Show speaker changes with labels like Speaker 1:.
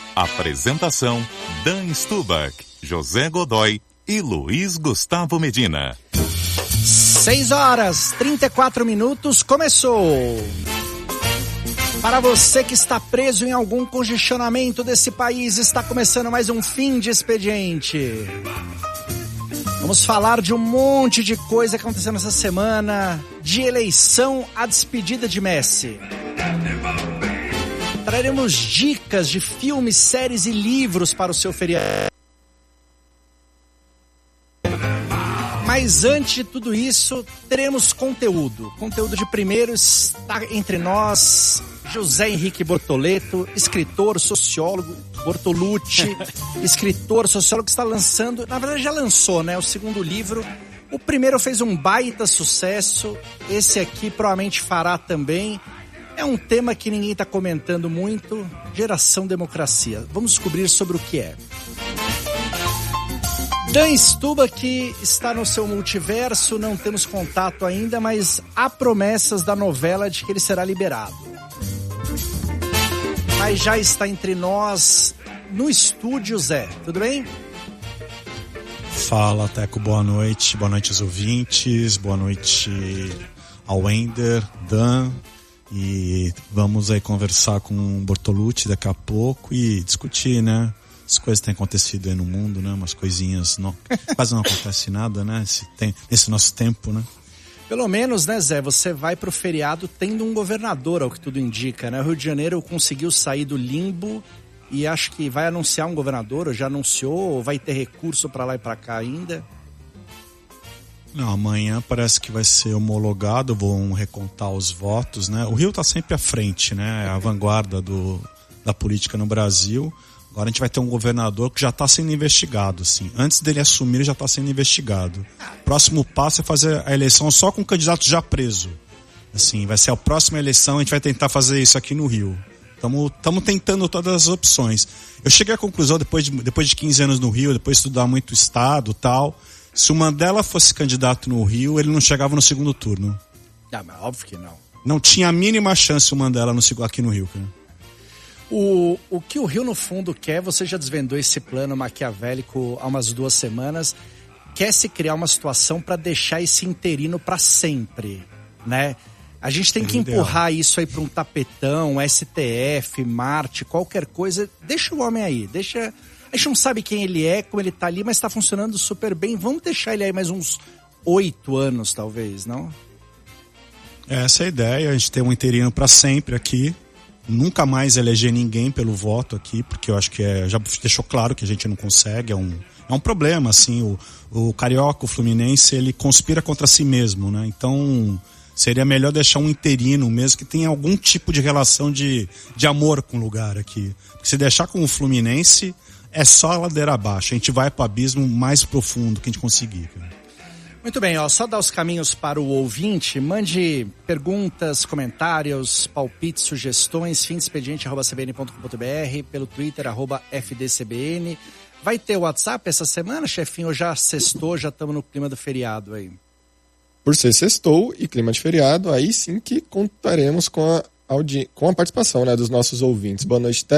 Speaker 1: Apresentação: Dan Stubach, José Godoy e Luiz Gustavo Medina.
Speaker 2: 6h34, começou! Para você que está preso em algum congestionamento desse país, está começando mais um Fim de Expediente. Vamos falar de um monte de coisa que aconteceu nessa semana, de eleição à despedida de Messi. Traremos dicas de filmes, séries e livros para o seu feriado. Mas antes de tudo isso, teremos conteúdo. Conteúdo de primeiro está entre nós José Henrique Bortoleto, escritor, sociólogo, Bortolucci, escritor, sociólogo que está lançando, na verdade já lançou, né, o segundo livro. O primeiro fez um baita sucesso, esse aqui provavelmente fará também. É um tema que ninguém está comentando muito, geração democracia. Vamos descobrir sobre o que é. Dan Stubach, que está no seu multiverso, não temos contato ainda, mas há promessas da novela de que ele será liberado. Mas já está entre nós, no estúdio, Zé. Tudo bem?
Speaker 3: Fala, Teco. Boa noite aos ouvintes, boa noite ao Wender, Dan. E vamos aí conversar com o Bortolucci daqui a pouco e discutir, né? As coisas têm acontecido aí no mundo, né? Umas coisinhas, quase não acontece nada, né? Nesse nosso tempo, né?
Speaker 2: Pelo menos, né, Zé, você vai pro feriado tendo um governador, ao que tudo indica, né? O Rio de Janeiro conseguiu sair do limbo e acho que vai anunciar um governador, ou já anunciou, ou vai ter recurso para lá e para cá ainda.
Speaker 3: Não, amanhã parece que vai ser homologado, vão recontar os votos, né? O Rio tá sempre à frente, né? A vanguarda da política no Brasil. Agora a gente vai ter um governador que já está sendo investigado, assim. Antes dele assumir, ele já está sendo investigado. Próximo passo é fazer a eleição só com o candidato já preso. Assim, vai ser a próxima eleição, a gente vai tentar fazer isso aqui no Rio. Estamos tentando todas as opções. Eu cheguei à conclusão, depois de 15 anos no Rio, depois de estudar muito o Estado e tal, se o Mandela fosse candidato no Rio, ele não chegava no segundo turno.
Speaker 2: Ah, mas óbvio que não.
Speaker 3: Não tinha a mínima chance o Mandela aqui no Rio, cara.
Speaker 2: O que o Rio, no fundo, quer, você já desvendou esse plano maquiavélico há umas 2 semanas, quer se criar uma situação para deixar esse interino para sempre, né? A gente tem que empurrar isso aí para um tapetão, STF, Marte, qualquer coisa. Deixa o homem aí, deixa... A gente não sabe quem ele é, como ele tá ali, mas tá funcionando super bem. Vamos deixar ele aí mais uns 8 anos, talvez, não?
Speaker 3: Essa é a ideia, a gente tem um interino para sempre aqui. Nunca mais eleger ninguém pelo voto aqui, porque eu acho que já deixou claro que a gente não consegue, é um problema, assim, o Carioca, o Fluminense, ele conspira contra si mesmo, né? Então, seria melhor deixar um interino mesmo que tenha algum tipo de relação de amor com o lugar aqui. Porque se deixar com o Fluminense, é só a ladeira abaixo, a gente vai para o abismo mais profundo que a gente conseguir, cara.
Speaker 2: Muito bem, só dar os caminhos para o ouvinte, mande perguntas, comentários, palpites, sugestões, fimdexpediente@cbn.com.br, pelo Twitter, @FDCBN. Vai ter o WhatsApp essa semana, chefinho, ou já sextou, já estamos no clima do feriado aí?
Speaker 4: Por ser sextou e clima de feriado, aí sim que contaremos com a participação, né, dos nossos ouvintes. Boa noite,